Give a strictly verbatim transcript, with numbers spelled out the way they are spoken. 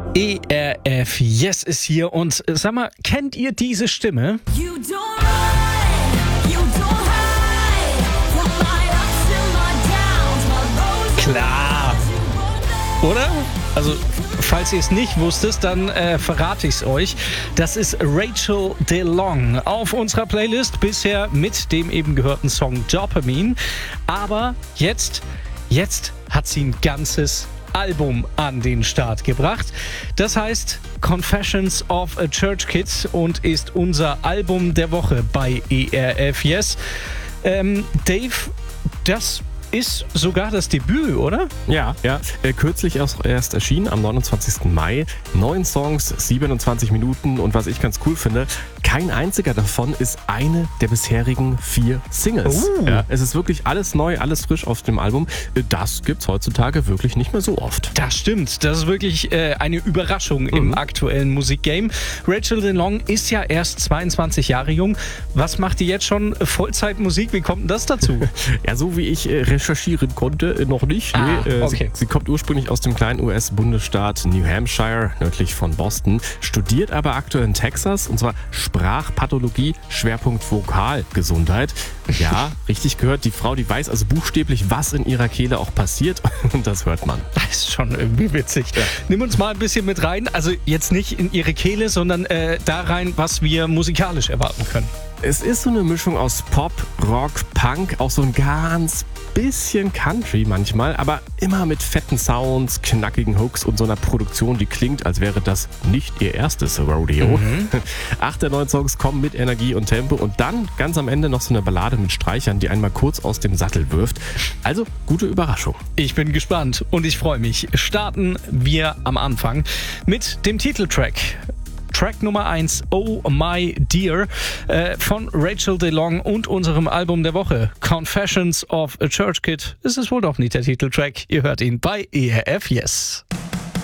E R F Yes ist hier und äh, sag mal, kennt ihr diese Stimme? You don't run, you don't hide, from my ups to my downs, my roses. Klar, oder? Also, falls ihr es nicht wusstet, dann äh, verrate ich es euch. Das ist Rachel DeLong auf unserer Playlist, bisher mit dem eben gehörten Song Dopamine. Aber jetzt, jetzt hat sie ein ganzes Album an den Start gebracht. Das heißt Confessions of a Church Kid und ist unser Album der Woche bei E R F Yes. Ähm, Dave, das ist sogar das Debüt, oder? Ja, ja. Äh, kürzlich erst, erst erschienen, am neunundzwanzigsten Mai. Neun Songs, siebenundzwanzig Minuten. Und was ich ganz cool finde, kein einziger davon ist eine der bisherigen vier Singles. Uh. Ja, es ist wirklich alles neu, alles frisch auf dem Album. Das gibt's heutzutage wirklich nicht mehr so oft. Das stimmt. Das ist wirklich äh, eine Überraschung mhm. im aktuellen Musikgame. Rachel DeLong ist ja erst zweiundzwanzig Jahre jung. Was macht die jetzt schon Vollzeitmusik? Wie kommt denn das dazu? Ja, so wie ich äh, recherchieren konnte, äh, noch nicht. Ah, nee, äh, okay. sie, sie kommt ursprünglich aus dem kleinen U S-Bundesstaat New Hampshire, nördlich von Boston, studiert aber aktuell in Texas, und zwar Sprachpathologie, Schwerpunkt Vokalgesundheit. Ja, richtig gehört, die Frau, die weiß also buchstäblich, was in ihrer Kehle auch passiert, und das hört man. Das ist schon irgendwie witzig. Ja. Nimm uns mal ein bisschen mit rein, also jetzt nicht in ihre Kehle, sondern äh, da rein, was wir musikalisch erwarten können. Es ist so eine Mischung aus Pop, Rock, Punk, auch so ein ganz bisschen Country manchmal, aber immer mit fetten Sounds, knackigen Hooks und so einer Produktion, die klingt, als wäre das nicht ihr erstes Rodeo. Mhm. Acht der neun Songs kommen mit Energie und Tempo und dann ganz am Ende noch so eine Ballade mit Streichern, die einmal kurz aus dem Sattel wirft. Also gute Überraschung. Ich bin gespannt und ich freue mich. Starten wir am Anfang mit dem Titeltrack. Track Nummer eins, Oh My Dear, äh, von Rachel DeLong und unserem Album der Woche, Confessions of a Church Kid. Es ist wohl doch nicht der Titeltrack. Ihr hört ihn bei E R F Yes.